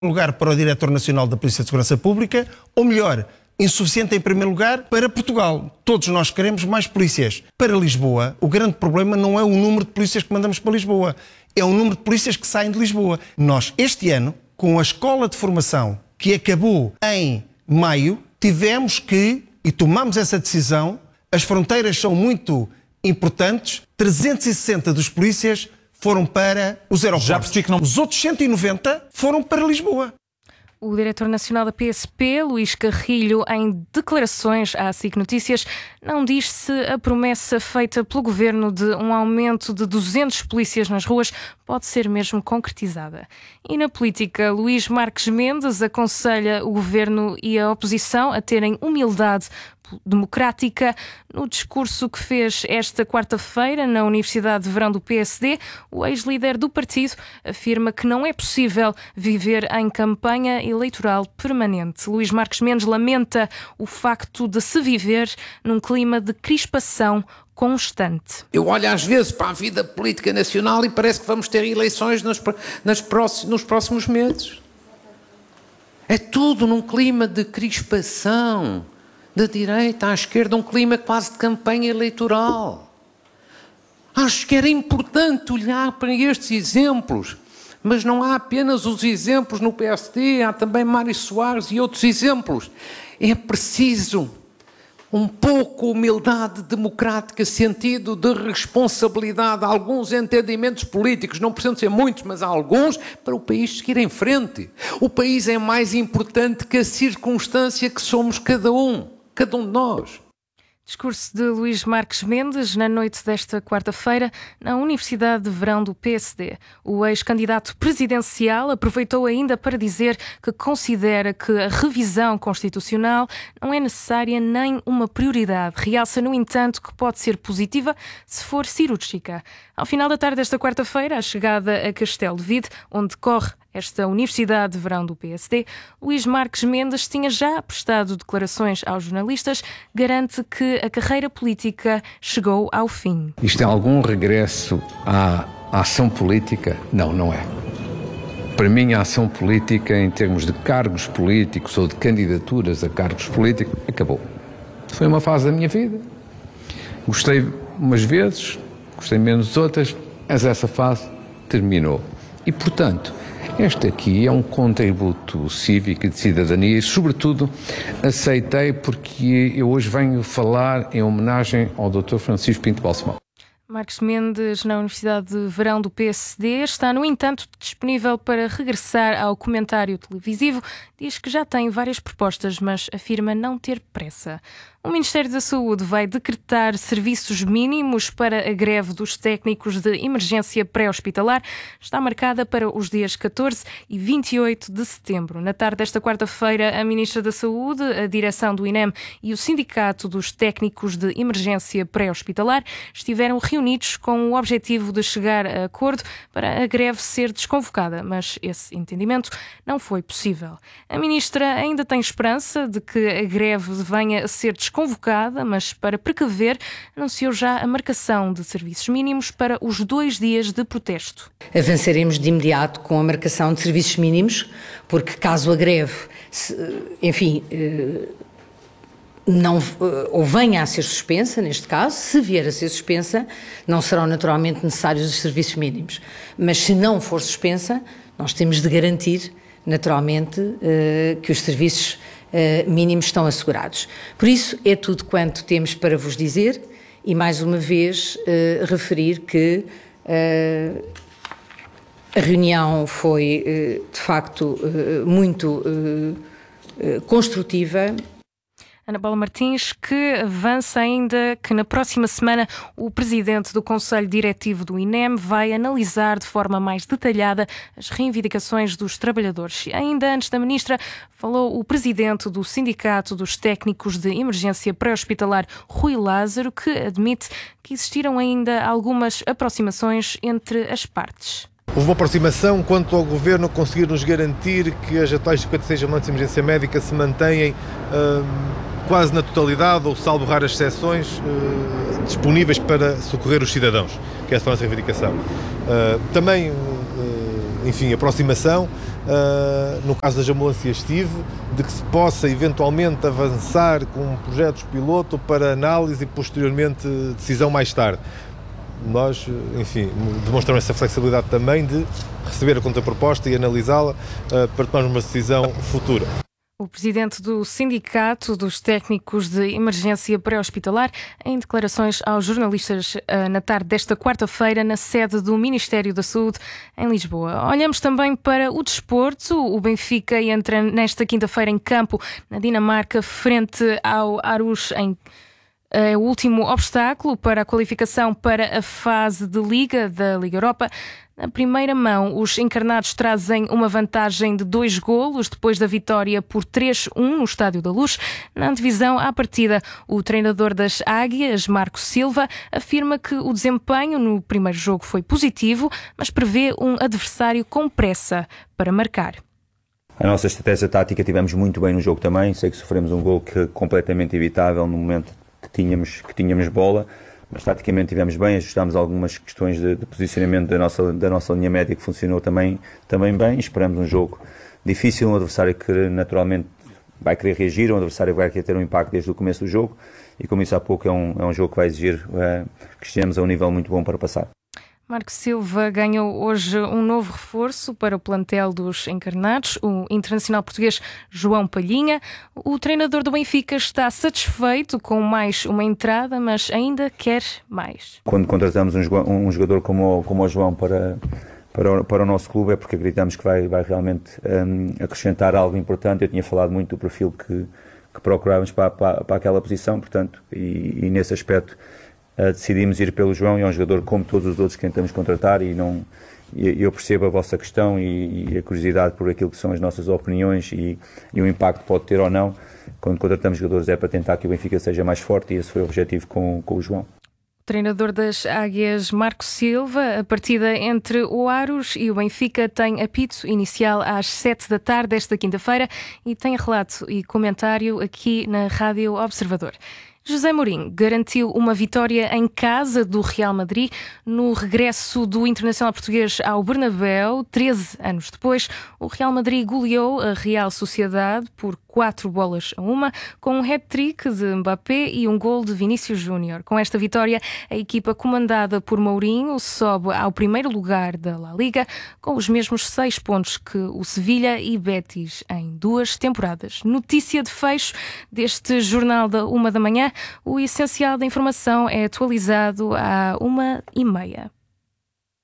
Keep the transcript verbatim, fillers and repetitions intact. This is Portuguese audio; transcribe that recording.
lugar para o Diretor Nacional da Polícia de Segurança Pública, ou melhor, insuficiente em primeiro lugar para Portugal. Todos nós queremos mais polícias. Para Lisboa, o grande problema não é o número de polícias que mandamos para Lisboa, é o número de polícias que saem de Lisboa. Nós, este ano, com a escola de formação que acabou em maio, tivemos que, e tomamos essa decisão, as fronteiras são muito importantes, trezentos e sessenta dos polícias foram para os aeroportos. Já percebi que não... Os outros cento e noventa foram para Lisboa. O diretor nacional da P S P, Luís Carrilho, em declarações à S I C Notícias, não diz se a promessa feita pelo governo de um aumento de duzentos polícias nas ruas pode ser mesmo concretizada. E na política, Luís Marques Mendes aconselha o governo e a oposição a terem humildade democrática. No discurso que fez esta quarta-feira na Universidade de Verão do P S D, o ex-líder do partido afirma que não é possível viver em campanha eleitoral permanente. Luís Marques Mendes lamenta o facto de se viver num clima de crispação constante. Eu olho às vezes para a vida política nacional e parece que vamos ter eleições nos, nas próximos, nos próximos meses. É tudo num clima de crispação. Da direita à esquerda, um clima quase de campanha eleitoral. Acho que era importante olhar para estes exemplos, mas não há apenas os exemplos no P S D, há também Mário Soares e outros exemplos. É preciso um pouco de humildade democrática, sentido de responsabilidade, alguns entendimentos políticos, não precisam ser muitos, mas há alguns, para o país seguir em frente. O país é mais importante que a circunstância que somos cada um. Cada um de nós. Discurso de Luís Marques Mendes na noite desta quarta-feira na Universidade de Verão do P S D. O ex-candidato presidencial aproveitou ainda para dizer que considera que a revisão constitucional não é necessária nem uma prioridade. Realça, no entanto, que pode ser positiva se for cirúrgica. Ao final da tarde desta quarta-feira, a chegada a Castelo de Vide, onde decorre esta Universidade de Verão do P S D, Luís Marques Mendes tinha já prestado declarações aos jornalistas, garante que a carreira política chegou ao fim. Isto é algum regresso à ação política? Não, não é. Para mim, a ação política, em termos de cargos políticos ou de candidaturas a cargos políticos, acabou. Foi uma fase da minha vida. Gostei umas vezes, gostei menos outras, mas essa fase terminou. E, portanto, este aqui é um contributo cívico e de cidadania e, sobretudo, aceitei porque eu hoje venho falar em homenagem ao doutor Francisco Pinto Balsemão. Marques Mendes, na Universidade de Verão do P S D, está, no entanto, disponível para regressar ao comentário televisivo. Diz que já tem várias propostas, mas afirma não ter pressa. O Ministério da Saúde vai decretar serviços mínimos para a greve dos técnicos de emergência pré-hospitalar. Está marcada para os dias catorze e vinte e oito de setembro. Na tarde desta quarta-feira, a Ministra da Saúde, a direção do I N E M e o Sindicato dos Técnicos de Emergência Pré-Hospitalar estiveram reunidos com o objetivo de chegar a acordo para a greve ser desconvocada, mas esse entendimento não foi possível. A Ministra ainda tem esperança de que a greve venha a ser desconvocada, convocada, mas para precaver, anunciou já a marcação de serviços mínimos para os dois dias de protesto. Avançaremos de imediato com a marcação de serviços mínimos, porque caso a greve, enfim, não, ou venha a ser suspensa, neste caso, se vier a ser suspensa, não serão naturalmente necessários os serviços mínimos. Mas se não for suspensa, nós temos de garantir, naturalmente, que os serviços Uh, mínimos estão assegurados. Por isso, é tudo quanto temos para vos dizer e, mais uma vez, uh, referir que uh, a reunião foi, uh, de facto, uh, muito uh, uh, construtiva. Ana Paula Martins, que avança ainda que na próxima semana o presidente do Conselho Diretivo do I N E M vai analisar de forma mais detalhada as reivindicações dos trabalhadores. Ainda antes da ministra, falou o presidente do Sindicato dos Técnicos de Emergência Pré-Hospitalar, Rui Lázaro, que admite que existiram ainda algumas aproximações entre as partes. Houve uma aproximação quanto ao Governo conseguir nos garantir que as atuais cinquenta e seis ambulantes de emergência médica se mantêm hum, quase na totalidade, ou salvo raras exceções, hum, disponíveis para socorrer os cidadãos, que essa é a nossa reivindicação. Uh, também, uh, enfim, aproximação uh, no caso das ambulâncias estive, de que se possa eventualmente avançar com projetos piloto para análise e posteriormente decisão mais tarde. Nós, enfim, demonstramos essa flexibilidade também de receber a contraproposta e analisá-la uh, para tomarmos uma decisão futura. O presidente do Sindicato dos Técnicos de Emergência Pré-Hospitalar, em declarações aos jornalistas na tarde desta quarta-feira, na sede do Ministério da Saúde, em Lisboa. Olhamos também para o desporto. O Benfica entra nesta quinta-feira em campo na Dinamarca, frente ao Aarhus, em É o último obstáculo para a qualificação para a fase de Liga da Liga Europa. Na primeira mão, os encarnados trazem uma vantagem de dois golos depois da vitória por três a um no Estádio da Luz. Na antevisão à partida, o treinador das Águias, Marco Silva, afirma que o desempenho no primeiro jogo foi positivo, mas prevê um adversário com pressa para marcar. A nossa estratégia tática tivemos muito bem no jogo também. Sei que sofremos um gol que é completamente evitável no momento que tínhamos, que tínhamos bola, mas taticamente tivemos bem, ajustámos algumas questões de, de posicionamento da nossa, da nossa linha média que funcionou também, também bem. Esperamos um jogo difícil, um adversário que naturalmente vai querer reagir, um adversário que vai querer ter um impacto desde o começo do jogo, e como disse há pouco, é um, é um jogo que vai exigir uh, que estejamos a um nível muito bom para passar. Marco Silva ganhou hoje um novo reforço para o plantel dos encarnados, o internacional português João Palhinha. O treinador do Benfica está satisfeito com mais uma entrada, mas ainda quer mais. Quando contratamos um jogador como o, como o João para, para, o, para o nosso clube, é porque acreditamos que vai, vai realmente um, acrescentar algo importante. Eu tinha falado muito do perfil que, que procurávamos para, para, para aquela posição, portanto, e, e nesse aspecto Uh, decidimos ir pelo João. E é um jogador como todos os outros que tentamos contratar, e não, e, eu percebo a vossa questão e, e a curiosidade por aquilo que são as nossas opiniões e, e o impacto que pode ter ou não. Quando contratamos jogadores é para tentar que o Benfica seja mais forte, e esse foi o objetivo com, com o João. O treinador das Águias, Marco Silva. A partida entre o Aarhus e o Benfica tem apito inicial às sete da tarde desta quinta-feira e tem relato e comentário aqui na Rádio Observador. José Mourinho garantiu uma vitória em casa do Real Madrid no regresso do internacional português ao Bernabéu. treze anos depois, o Real Madrid goleou a Real Sociedade por quatro bolas a uma, com um hat-trick de Mbappé e um gol de Vinícius Júnior. Com esta vitória, a equipa comandada por Mourinho sobe ao primeiro lugar da La Liga, com os mesmos seis pontos que o Sevilha e Betis em duas temporadas. Notícia de fecho deste jornal da uma da manhã. O essencial da informação é atualizado à uma e meia.